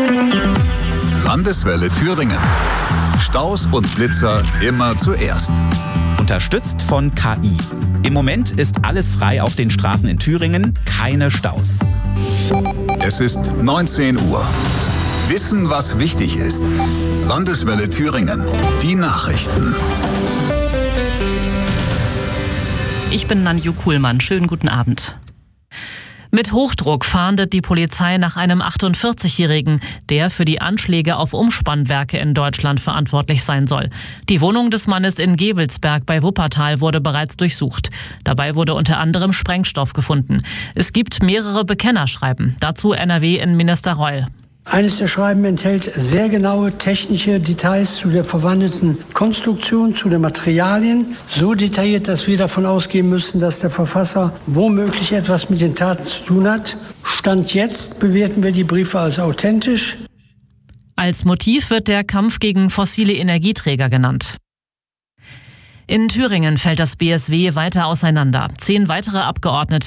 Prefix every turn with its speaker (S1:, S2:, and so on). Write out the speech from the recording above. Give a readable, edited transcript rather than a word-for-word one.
S1: Landeswelle Thüringen. Staus und Blitzer immer zuerst.
S2: Unterstützt von KI. Im Moment ist alles frei auf den Straßen in Thüringen, keine Staus.
S1: Es ist 19 Uhr. Wissen, was wichtig ist. Landeswelle Thüringen. Die Nachrichten.
S3: Ich bin Nanju Kuhlmann. Schönen guten Abend. Mit Hochdruck fahndet die Polizei nach einem 48-Jährigen, der für die Anschläge auf Umspannwerke in Deutschland verantwortlich sein soll. Die Wohnung des Mannes in Gevelsberg bei Wuppertal wurde bereits durchsucht. Dabei wurde unter anderem Sprengstoff gefunden. Es gibt mehrere Bekennerschreiben. Dazu NRW-Innenminister Reul.
S4: Eines der Schreiben enthält sehr genaue technische Details zu der verwandten Konstruktion, zu den Materialien. So detailliert, dass wir davon ausgehen müssen, dass der Verfasser womöglich etwas mit den Taten zu tun hat. Stand jetzt bewerten wir die Briefe als authentisch.
S3: Als Motiv wird der Kampf gegen fossile Energieträger genannt. In Thüringen fällt das BSW weiter auseinander. 10 weitere Abgeordnete